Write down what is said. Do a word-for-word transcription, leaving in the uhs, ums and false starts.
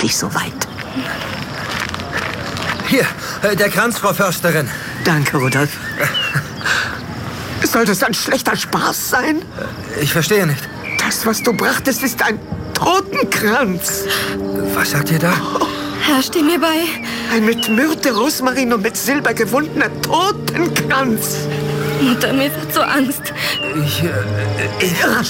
endlich soweit. Hier, äh, der Kranz, Frau Försterin. Danke, Rudolf. Soll das ein schlechter Spaß sein? Ich verstehe nicht. Das, was du brachtest, ist ein Totenkranz. Was sagt ihr da? Herr, steh mir bei. Ein mit Myrte, Rosmarin und mit Silber gewundener Totenkranz. Mutter, mir wird so Angst. Ich, äh, ich...